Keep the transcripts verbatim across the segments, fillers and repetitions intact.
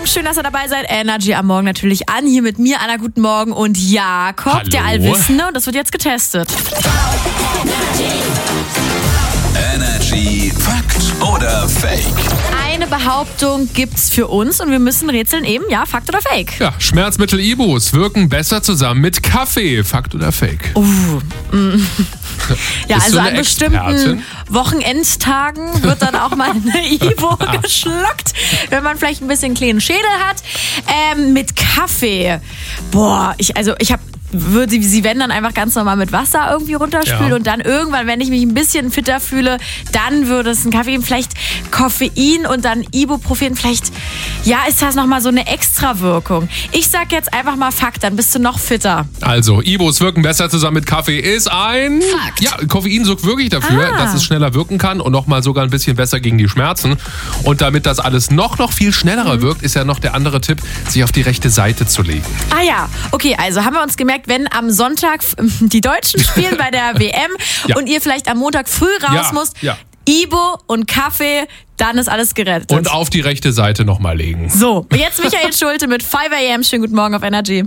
Morgen, schön, dass ihr dabei seid. Energy am Morgen natürlich an, hier mit mir, Anna, guten Morgen und Jakob, Hallo. Der Allwissende, und das wird jetzt getestet. Energy Fakt oder Fake? Eine Behauptung gibt's für uns und wir müssen rätseln eben, ja, Fakt oder Fake? Ja, Schmerzmittel Ibus wirken besser zusammen mit Kaffee. Fakt oder Fake? Uh, mm. Ja, Bist also du eine an bestimmten Expertin? Wochenendtagen wird dann auch mal eine Ibo geschluckt, wenn man vielleicht ein bisschen kleinen Schädel hat. Ähm, mit Kaffee. Boah, ich, also ich habe würde sie, wenn dann einfach ganz normal mit Wasser irgendwie runterspülen Ja. und dann irgendwann, wenn ich mich ein bisschen fitter fühle, dann würde es einen Kaffee geben, vielleicht Koffein und dann Ibuprofen, vielleicht, ja, ist das nochmal so eine Extrawirkung. Ich sag jetzt einfach mal Fakt, dann bist du noch fitter. Also, Ibus wirken besser zusammen mit Kaffee ist ein... Fakt. Ja, Koffein sorgt wirklich dafür, Ah. dass es schneller wirken kann und nochmal sogar ein bisschen besser gegen die Schmerzen. Und damit das alles noch, noch viel schneller Mhm. wirkt, ist ja noch der andere Tipp, sich auf die rechte Seite zu legen. Ah ja, okay, also haben wir uns gemerkt, wenn am Sonntag die Deutschen spielen bei der W M Ja. und ihr vielleicht am Montag früh raus Ja, musst, ja. Ibo und Kaffee, dann ist alles gerettet. Und auf die rechte Seite nochmal legen. so, jetzt Michael Schulte mit five a m. Schönen guten Morgen auf Energy.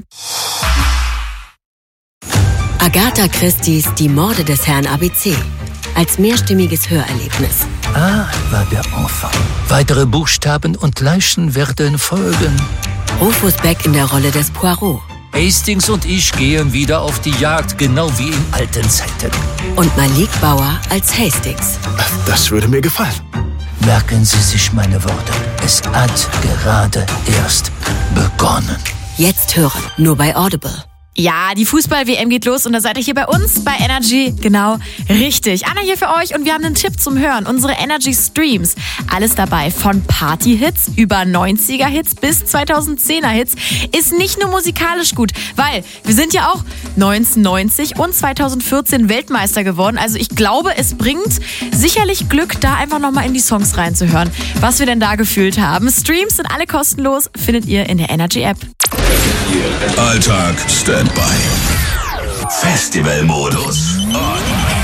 Agatha Christie's Die Morde des Herrn A B C. Als mehrstimmiges Hörerlebnis. Ah, war der Enfant. Weitere Buchstaben und Leichen werden folgen. Rufus Beck in der Rolle des Poirot. Hastings und ich gehen wieder auf die Jagd, genau wie in alten Zeiten. Und Malik Bauer als Hastings. Das würde mir gefallen. Merken Sie sich meine Worte. Es hat gerade erst begonnen. Jetzt hören, nur bei Audible. Ja, die Fußball-W M geht los und da seid ihr hier bei uns bei Energy genau richtig. Anna hier für euch und wir haben einen Tipp zum Hören. Unsere Energy Streams. Alles dabei von Party-Hits über neunziger-Hits bis zweitausendzehner-Hits. Ist nicht nur musikalisch gut, weil wir sind ja auch neunzehnhundertneunzig und zweitausendvierzehn Weltmeister geworden. Also ich glaube, es bringt sicherlich Glück, da einfach nochmal in die Songs reinzuhören, was wir denn da gefühlt haben. Streams sind alle kostenlos, findet ihr in der Energy-App. Alltag Standby. Festivalmodus. On.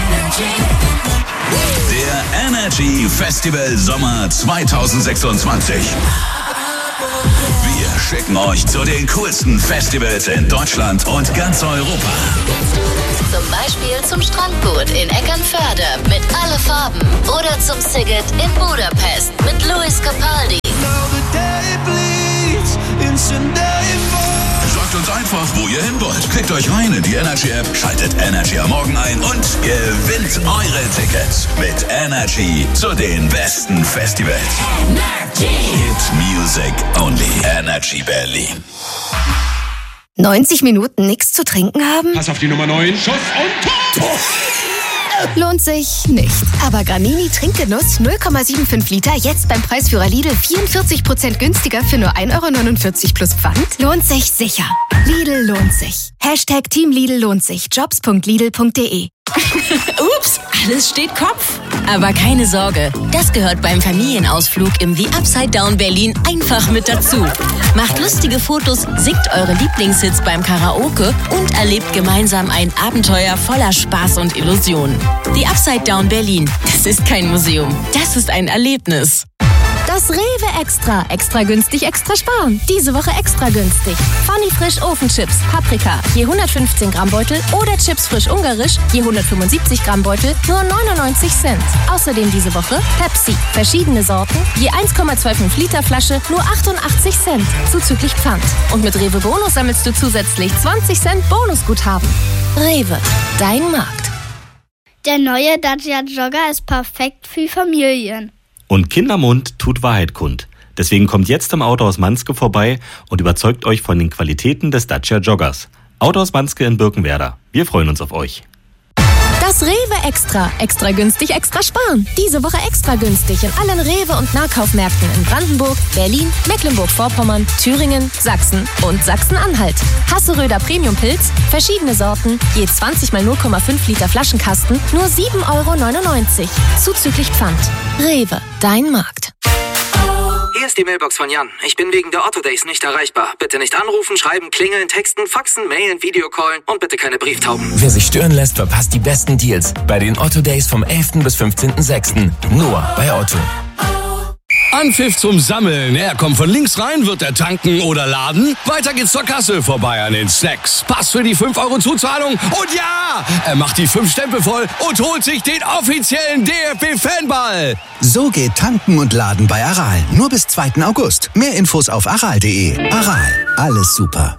Der Energy Festival Sommer zweitausendsechsundzwanzig. Wir schicken euch zu den coolsten Festivals in Deutschland und ganz Europa. Zum Beispiel zum Strandboot in Eckernförde mit Alle Farben oder zum Siget in Budapest mit Luis Capaldi. Sagt uns einfach, wo ihr hin wollt. Klickt euch rein in die Energy-App, schaltet Energy am Morgen ein und gewinnt eure Tickets mit Energy zu den besten Festivals. Energy. Hit Music Only. Energy Berlin. neunzig Minuten nichts zu trinken haben? Pass auf die Nummer neun. Schuss und Tor! Lohnt sich nicht. Aber Granini Trinkgenuss null Komma fünfundsiebzig Liter jetzt beim Preisführer Lidl vierundvierzig Prozent günstiger für nur ein Euro neunundvierzig plus Pfand? Lohnt sich sicher. Lidl lohnt sich. Hashtag Team Lidl lohnt sich. jobs punkt lidl punkt de. Ups, alles steht Kopf. Aber keine Sorge, das gehört beim Familienausflug im The Upside Down Berlin einfach mit dazu. Macht lustige Fotos, singt eure Lieblingshits beim Karaoke und erlebt gemeinsam ein Abenteuer voller Spaß und Illusionen. The Upside Down Berlin, das ist kein Museum, das ist ein Erlebnis. Das Rewe Extra. Extra günstig, extra sparen. Diese Woche extra günstig. Funny Frisch Ofenchips, Paprika, je hundertfünfzehn Gramm Beutel oder Chips frisch ungarisch, je hundertfünfundsiebzig Gramm Beutel, nur neunundneunzig Cent. Außerdem diese Woche Pepsi, verschiedene Sorten, je eins Komma fünfundzwanzig Liter Flasche, nur achtundachtzig Cent, zuzüglich Pfand. Und mit Rewe Bonus sammelst du zusätzlich zwanzig Cent Bonusguthaben. Rewe, dein Markt. Der neue Dacia Jogger ist perfekt für Familien. Und Kindermund tut Wahrheit kund. Deswegen kommt jetzt im Autohaus Manske vorbei und überzeugt euch von den Qualitäten des Dacia Joggers. Autohaus Manske in Birkenwerder. Wir freuen uns auf euch. Das Rewe Extra. Extra günstig, extra sparen. Diese Woche extra günstig in allen Rewe- und Nahkaufmärkten in Brandenburg, Berlin, Mecklenburg-Vorpommern, Thüringen, Sachsen und Sachsen-Anhalt. Hasseröder Premium-Pilz, verschiedene Sorten, je zwanzig mal null Komma fünf Liter Flaschenkasten, nur sieben Euro neunundneunzig. Zuzüglich Pfand. Rewe, dein Markt. Hier ist die Mailbox von Jan. Ich bin wegen der Otto Days nicht erreichbar. Bitte nicht anrufen, schreiben, klingeln, texten, faxen, mailen, Videocallen und bitte keine Brieftauben. Wer sich stören lässt, verpasst die besten Deals bei den Otto Days vom elften bis fünfzehnten sechsten Nur bei Otto. Anpfiff zum Sammeln. Er kommt von links rein, wird er tanken oder laden. Weiter geht's zur Kasse, vorbei an den Snacks. Pass für die fünf Euro Zuzahlung. Und ja, er macht die fünf Stempel voll und holt sich den offiziellen D F B-Fanball. So geht Tanken und Laden bei Aral. Nur bis zweiten August. Mehr Infos auf aral punkt de. Aral, alles super.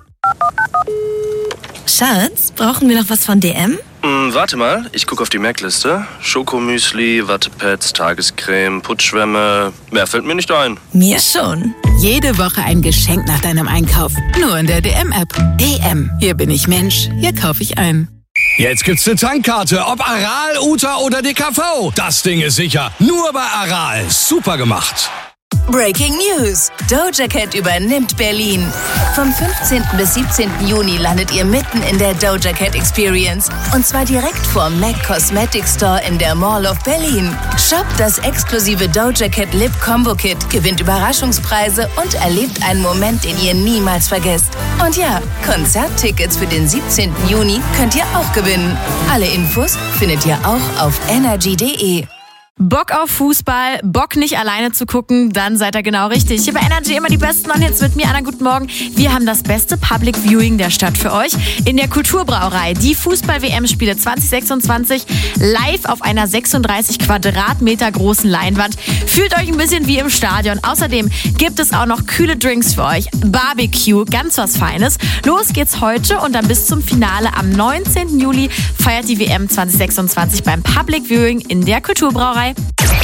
Schatz, brauchen wir noch was von D M? Hm, warte mal, ich gucke auf die Merkliste. Schokomüsli, Wattepads, Tagescreme, Putzschwämme. Mehr fällt mir nicht ein. Mir schon. Jede Woche ein Geschenk nach deinem Einkauf. Nur in der D M-App. D M. Hier bin ich Mensch. Hier kaufe ich ein. Jetzt gibt's eine Tankkarte, ob Aral, Uta oder D K V. Das Ding ist sicher. Nur bei Aral. Super gemacht. Breaking News. Doja Cat übernimmt Berlin. Vom fünfzehnten bis siebzehnten Juni landet ihr mitten in der Doja Cat Experience. Und zwar direkt vor MAC Cosmetic Store in der Mall of Berlin. Shoppt das exklusive Doja Cat Lip Combo Kit, gewinnt Überraschungspreise und erlebt einen Moment, den ihr niemals vergesst. Und ja, Konzerttickets für den siebzehnten Juni könnt ihr auch gewinnen. Alle Infos findet ihr auch auf energy punkt de. Bock auf Fußball, Bock nicht alleine zu gucken, dann seid ihr genau richtig. Hier bei Energy immer die besten Hits mit mir, Anna, guten Morgen. Wir haben das beste Public Viewing der Stadt für euch in der Kulturbrauerei. Die Fußball-W M-Spiele zwanzig sechsundzwanzig live auf einer sechsunddreißig Quadratmeter großen Leinwand. Fühlt euch ein bisschen wie im Stadion. Außerdem gibt es auch noch kühle Drinks für euch. Barbecue, ganz was Feines. Los geht's heute und dann bis zum Finale am neunzehnten Juli feiert die W M zwanzig sechsundzwanzig beim Public Viewing in der Kulturbrauerei.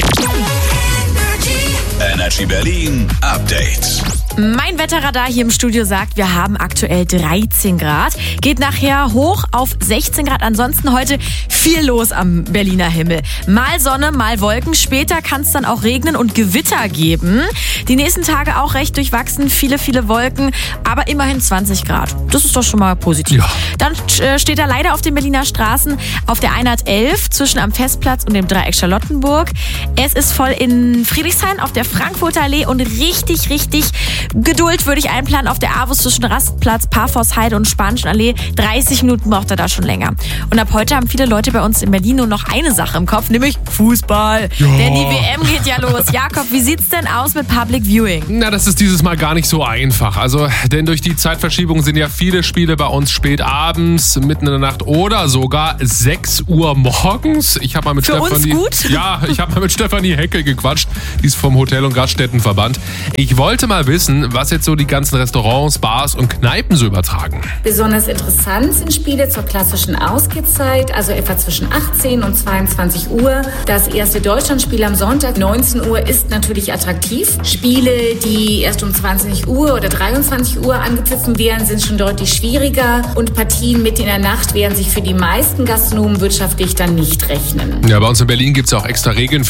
Energy Berlin Update. Mein Wetterradar hier im Studio sagt, wir haben aktuell dreizehn Grad. Geht nachher hoch auf sechzehn Grad. Ansonsten heute viel los am Berliner Himmel. Mal Sonne, mal Wolken. Später kann es dann auch regnen und Gewitter geben. Die nächsten Tage auch recht durchwachsen. Viele, viele Wolken, aber immerhin zwanzig Grad. Das ist doch schon mal positiv. Ja. Dann äh, steht er leider auf den Berliner Straßen auf der hundertelf zwischen am Festplatz und dem Dreieck Charlottenburg. Es ist voll in Friedrichshain auf der Frankfurter Allee und richtig, richtig Geduld würde ich einplanen auf der AWUS zwischen Rastplatz, Parforceheide und Spanischen Allee. dreißig Minuten braucht er da schon länger. Und ab heute haben viele Leute bei uns in Berlin nur noch eine Sache im Kopf, nämlich Fußball. Ja. Denn die W M geht ja los. Jakob, wie sieht's denn aus mit Public Viewing? Na, das ist dieses Mal gar nicht so einfach. Also, denn durch die Zeitverschiebung sind ja viele Spiele bei uns spät abends, mitten in der Nacht oder sogar sechs Uhr morgens. Ich habe mal mit Für Stefanie, uns gut? Ja, ich habe mal mit Stefanie Heckel gequatscht. Die ist vom Hotel- und Gaststättenverband. Ich wollte mal wissen, was jetzt so die ganzen Restaurants, Bars und Kneipen so übertragen. Besonders interessant sind Spiele zur klassischen Ausgehzeit, also etwa zwischen achtzehn und zweiundzwanzig Uhr. Das erste Deutschlandspiel am Sonntag, neunzehn Uhr, ist natürlich attraktiv. Spiele, die erst um zwanzig Uhr oder dreiundzwanzig Uhr angepfiffen werden, sind schon deutlich schwieriger. Und Partien mitten in der Nacht werden sich für die meisten Gastronomen wirtschaftlich dann nicht rechnen. Ja, bei uns in Berlin gibt es auch extra Regeln